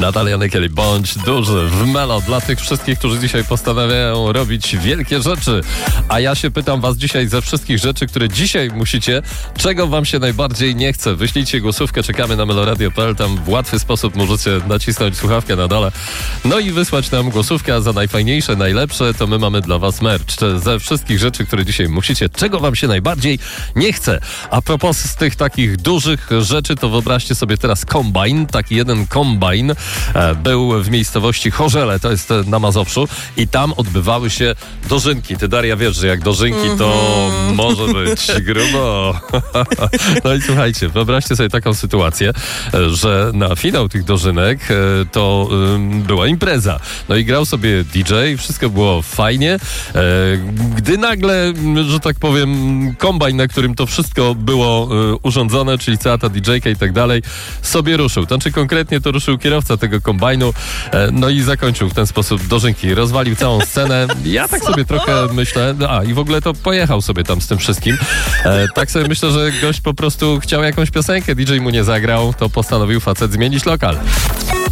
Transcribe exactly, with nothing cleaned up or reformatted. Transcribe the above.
Natalia Nykiel, bądź duży w Melo dla tych wszystkich, którzy dzisiaj postanawiają robić wielkie rzeczy. A ja się pytam was dzisiaj ze wszystkich rzeczy, które dzisiaj musicie, czego wam się najbardziej nie chce. Wyślijcie głosówkę, czekamy na meloradio kropka p l, tam w łatwy sposób możecie nacisnąć słuchawkę na dole, no i wysłać nam głosówkę, a za najfajniejsze, najlepsze to my mamy dla was merch. Ze wszystkich rzeczy, które dzisiaj musicie, czego wam się najbardziej nie chce. A propos z tych takich dużych rzeczy, to wyobraźcie sobie teraz kombajn, taki jeden kombajn e, był w miejscowości Chorzele, to jest na Mazowszu, i tam odbywały się dożynki. Ty, Daria, wiesz, że jak dożynki, to mm-hmm. może być grubo. No i słuchajcie, wyobraźcie sobie taką sytuację, że na finał tych dożynek e, to e, była impreza. No i grał sobie D J, wszystko było fajnie, e, gdy nagle, że tak powiem, kombajn, na którym to wszystko było e, urządzone, czyli cała ta D J-ka i tak dalej, sobie ruszył. Znaczy konkretnie to ruszył kierowca tego kombajnu, e, no i zakończył w ten sposób dożynki. Rozwalił całą scenę. Ja tak sobie trochę myślę, no, a i w ogóle to pojechał sobie tam z tym wszystkim. E, tak sobie myślę, że gość po prostu chciał jakąś piosenkę, D J mu nie zagrał, to postanowił facet zmienić lokal.